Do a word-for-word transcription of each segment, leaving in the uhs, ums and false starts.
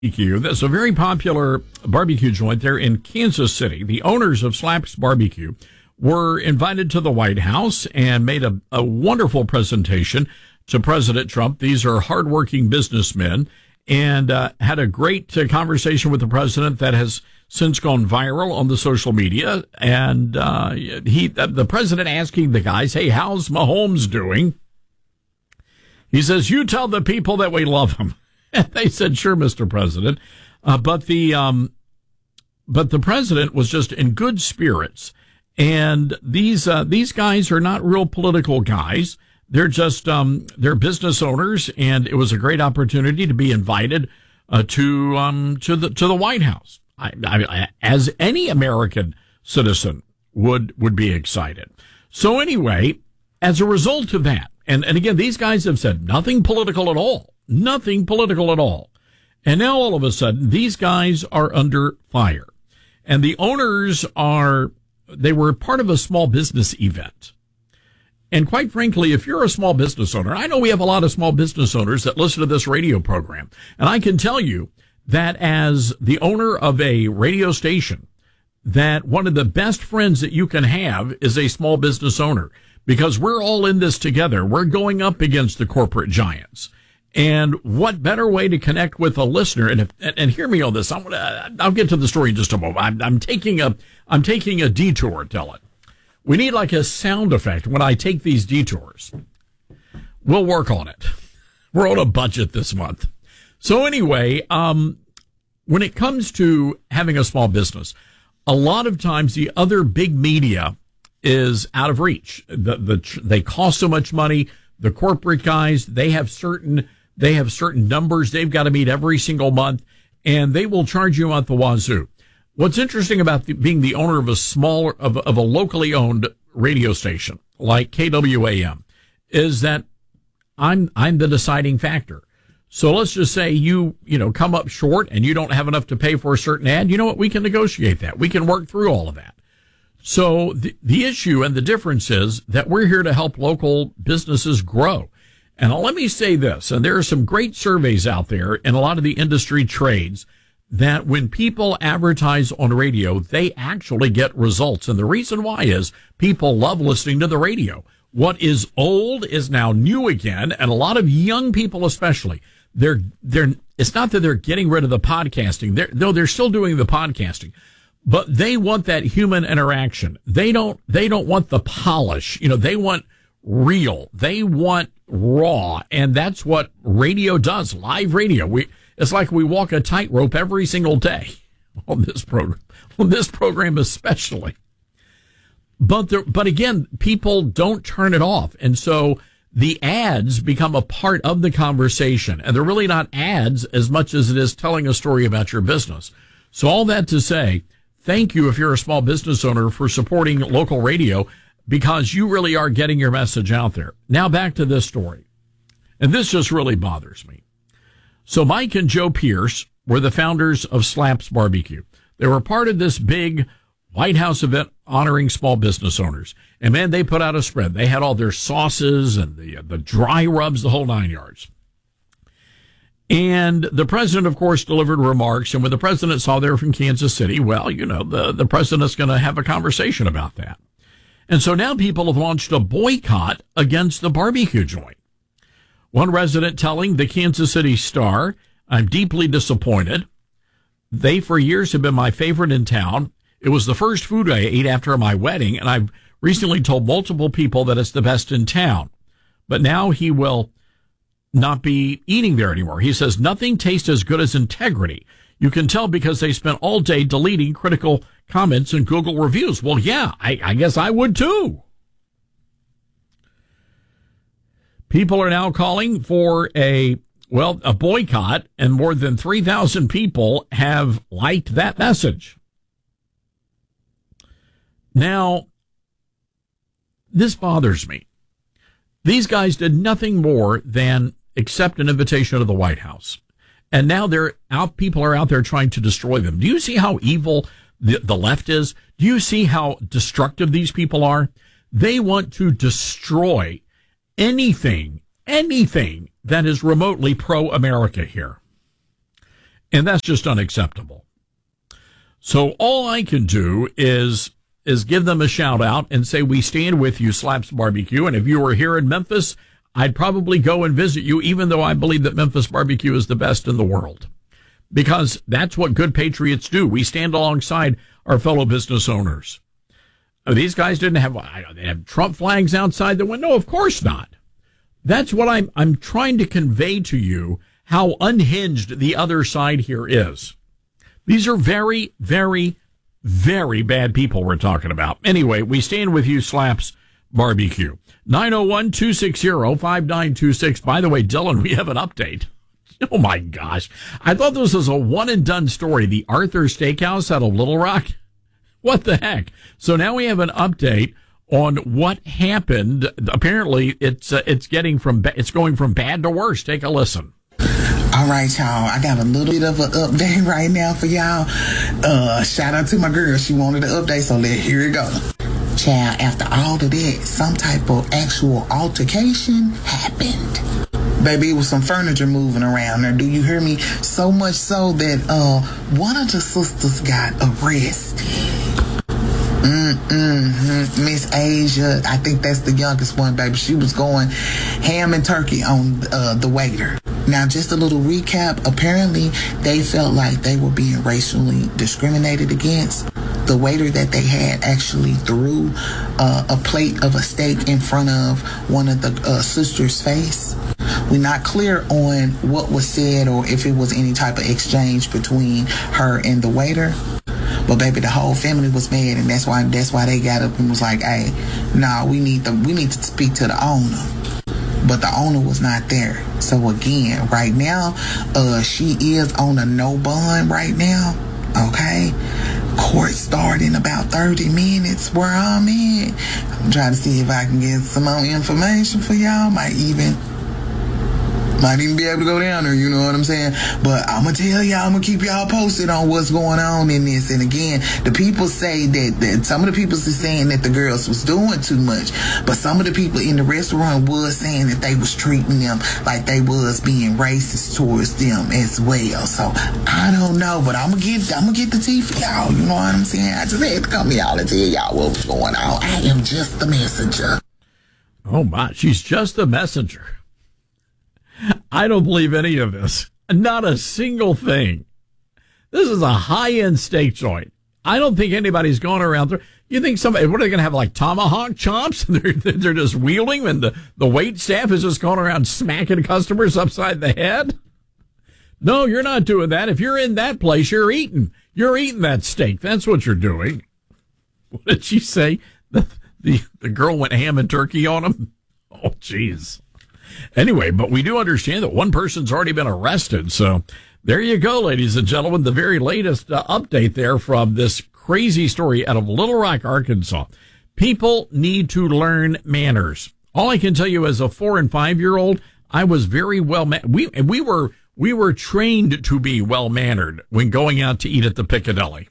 That's a very popular barbecue joint there in Kansas City. The owners of Slaps Barbecue were invited to the White House and made a, a wonderful presentation to President Trump. These are hardworking businessmen, and uh, had a great uh, conversation with the president that has since gone viral on the social media. And uh, he, the president asking the guys, "Hey, how's Mahomes doing?" He says, "You tell the people that we love him." And they said, "Sure, Mister President." Uh, but the, um, but the president was just in good spirits. And these, uh, these guys are not real political guys. They're just, um, they're business owners. And it was a great opportunity to be invited, uh, to, um, to the, to the White House. I, I, as any American citizen would, would be excited. So anyway, as a result of that, and, and again, these guys have said nothing political at all. Nothing political at all. And now all of a sudden, these guys are under fire. And the owners are, they were part of a small business event. And quite frankly, if you're a small business owner, I know we have a lot of small business owners that listen to this radio program. And I can tell you that as the owner of a radio station, that one of the best friends that you can have is a small business owner, because we're all in this together. We're going up against the corporate giants. And what better way to connect with a listener? And if, and, and hear me on this. I'm gonna, I'll get to the story in just a moment. I'm, I'm taking a, I'm taking a detour, tell it. We need like a sound effect when I take these detours. We'll work on it. We're on a budget this month. So anyway, um, when it comes to having a small business, a lot of times the other big media is out of reach. The, the, they cost so much money. The corporate guys, they have certain, They have certain numbers they've got to meet every single month, and they will charge you out the wazoo. What's interesting about the, being the owner of a smaller, of, of a locally owned radio station like K W A M is that I'm, I'm the deciding factor. So let's just say you, you know, come up short and you don't have enough to pay for a certain ad. You know what? We can negotiate that. We can work through all of that. So the, the issue and the difference is that we're here to help local businesses grow. And let me say this, and there are some great surveys out there in a lot of the industry trades that when people advertise on radio, they actually get results. And the reason why is people love listening to the radio. What is old is now new again. And a lot of young people, especially, they're, they're, it's not that they're getting rid of the podcasting. They're, no, they're still doing the podcasting, but they want that human interaction. They don't, they don't want the polish. You know, they want real. They want raw. And that's what radio does. Live radio. We, it's like we walk a tightrope every single day on this program, on this program especially. But there, but again, people don't turn it off. And so the ads become a part of the conversation, and they're really not ads as much as it is telling a story about your business. So all that to say, thank you if you're a small business owner for supporting local radio, because you really are getting your message out there. Now back to this story. And this just really bothers me. So Mike and Joe Pierce were the founders of Slaps Barbecue. They were part of this big White House event honoring small business owners. And man, they put out a spread. They had all their sauces and the, the dry rubs, the whole nine yards. And the president, of course, delivered remarks. And when the president saw they were from Kansas City, well, you know, the, the president's going to have a conversation about that. And so now people have launched a boycott against the barbecue joint. One resident telling the Kansas City Star, "I'm deeply disappointed. They for years have been my favorite in town. It was the first food I ate after my wedding, and I've recently told multiple people that it's the best in town. But now he will not be eating there anymore." He says, "Nothing tastes as good as integrity. You can tell because they spent all day deleting critical comments and Google reviews." Well, yeah, I, I guess I would too. People are now calling for a, well, a boycott, and more than three thousand people have liked that message. Now, this bothers me. These guys did nothing more than accept an invitation to the White House. And now they're out, people are out there trying to destroy them. Do you see how evil the, the left is? Do you see how destructive these people are? They want to destroy anything, anything that is remotely pro-America here. And that's just unacceptable. So all I can do is is give them a shout out and say, we stand with you, Slaps Barbecue. And if you were here in Memphis, I'd probably go and visit you, even though I believe that Memphis barbecue is the best in the world. Because that's what good patriots do. We stand alongside our fellow business owners. These guys didn't have, they have Trump flags outside the window. Of course not. That's what I'm, I'm trying to convey to you, how unhinged the other side here is. These are very, very, very bad people we're talking about. Anyway, we stand with you, Slaps Barbecue. nine oh one, two six zero, five nine two six. By the way, Dylan, we have an update. Oh, my gosh. I thought this was a one-and-done story. The Arthur Steakhouse out of Little Rock. What the heck? So now we have an update on what happened. Apparently, it's uh, it's getting from ba- it's going from bad to worse. Take a listen. All right, y'all. I got a little bit of an update right now for y'all. Uh, shout out to my girl. She wanted an update, so let here it go. Child, after all of that, some type of actual altercation happened. Baby, it was some furniture moving around there. Do you hear me? So much so that uh, one of the sisters got arrested. Mm-mm. Miss Asia, I think that's the youngest one, baby. She was going ham and turkey on uh, the waiter. Now, just a little recap. Apparently, they felt like they were being racially discriminated against. The waiter that they had actually threw uh, a plate of a steak in front of one of the uh, sisters' face. We're not clear on what was said or if it was any type of exchange between her and the waiter. But baby, the whole family was mad, and that's why that's why they got up and was like, "Hey, nah, we need the we need to speak to the owner." But the owner was not there. So again, right now, uh, she is on a no bond right now. Okay, court start in about thirty minutes. Where I'm at, I'm trying to see if I can get some more information for y'all. Might even. Might even be able to go down there, you know what I'm saying? But I'm going to tell y'all, I'm going to keep y'all posted on what's going on in this. And again, the people say that, that some of the people are saying that the girls was doing too much. But some of the people in the restaurant was saying that they was treating them like they was being racist towards them as well. So I don't know, but I'm going to get I'm gonna get the tea for y'all. You know what I'm saying? I just had to come to y'all and tell y'all what was going on. I am just the messenger. Oh, my. She's just the messenger. I don't believe any of this. Not a single thing. This is a high-end steak joint. I don't think anybody's going around there. You think somebody, what are they going to have, like tomahawk chops? they're, they're just wielding, and the, the wait staff is just going around smacking customers upside the head? No, you're not doing that. If you're in that place, you're eating. You're eating that steak. That's what you're doing. What did she say? The, the, the girl went ham and turkey on him? Oh, jeez. Anyway, but we do understand that one person's already been arrested. So there you go, ladies and gentlemen, the very latest uh, update there from this crazy story out of Little Rock, Arkansas. People need to learn manners. All I can tell you as a four and five year old, I was very well ma- we we were we were trained to be well mannered when going out to eat at the Piccadilly.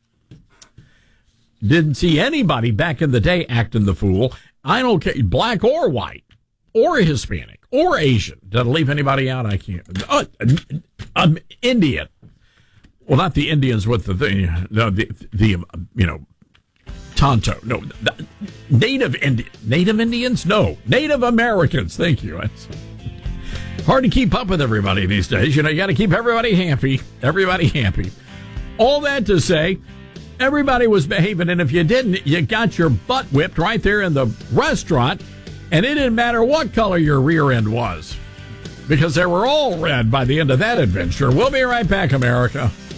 Didn't see anybody back in the day acting the fool. I don't care, black or white, or Hispanic, or Asian. Did I leave anybody out? I can't. Uh, um, Indian. Well, not the Indians with the thing. No, the, the, you know, Tonto. No, the, Native Indian. Native Indians? No. Native Americans. Thank you. It's hard to keep up with everybody these days. You know, you got to keep everybody happy. Everybody happy. All that to say, everybody was behaving, and if you didn't, you got your butt whipped right there in the restaurant. And it didn't matter what color your rear end was, because they were all red by the end of that adventure. We'll be right back, America.